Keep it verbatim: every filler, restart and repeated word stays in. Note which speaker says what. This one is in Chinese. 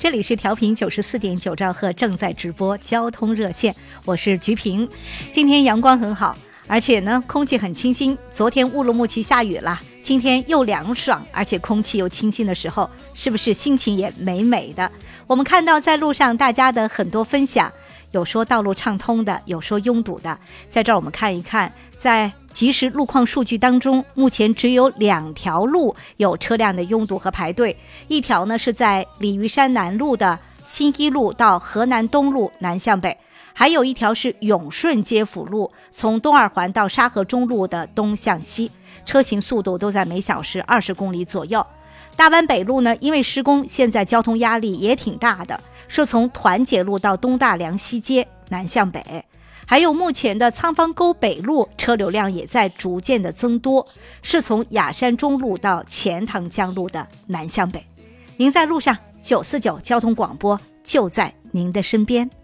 Speaker 1: 这里是调频九十四点九兆赫正在直播交通热线，我是菊萍。今天阳光很好，而且呢空气很清新，昨天乌鲁木齐下雨了，今天又凉爽，而且空气又清新的时候，是不是心情也美美的？我们看到在路上大家的很多分享，有说道路畅通的，有说拥堵的。在这儿我们看一看，在即时路况数据当中，目前只有两条路有车辆的拥堵和排队，一条呢是在鲤鱼山南路的新一路到河南东路南向北，还有一条是永顺街辅路从东二环到沙河中路的东向西，车行速度都在每小时二十公里左右。大湾北路呢，因为施工，现在交通压力也挺大的，是从团结路到东大梁西街南向北。还有目前的仓方沟北路车流量也在逐渐的增多，是从雅山中路到钱塘江路的南向北。您在路上，九四九交通广播就在您的身边。